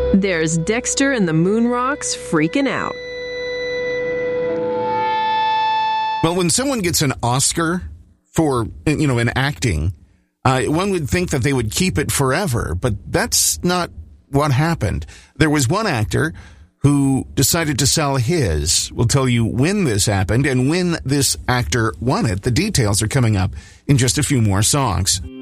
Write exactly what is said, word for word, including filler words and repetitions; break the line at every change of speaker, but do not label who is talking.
There's Dexter and the Moonrocks freaking out.
Well, when someone gets an Oscar for, you know, in acting, uh, one would think that they would keep it forever, but that's not what happened. There was one actor who decided to sell his. We'll tell you when this happened and when this actor won it. The details are coming up in just a few more songs.